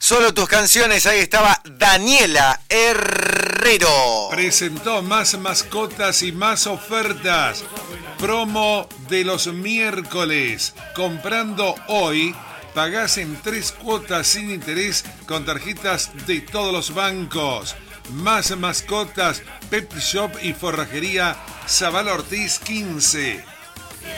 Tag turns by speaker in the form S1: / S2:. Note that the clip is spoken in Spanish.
S1: Solo tus canciones, ahí estaba Daniela Herrero.
S2: Presentó más mascotas y más ofertas. Promo de los miércoles. Comprando hoy, pagás en 3 cuotas sin interés con tarjetas de todos los bancos. Más mascotas, Pet Shop y Forrajería Zabal Ortiz 15.